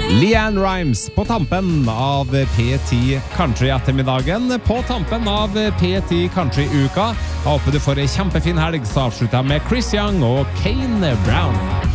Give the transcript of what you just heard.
Leanne Rimes på tampen av P10 Country-ettermiddagen, på tampen av P10 Country-uka. Jeg håper du får en kjempefin helg, så avslutter jeg med Chris Young og Kane Brown.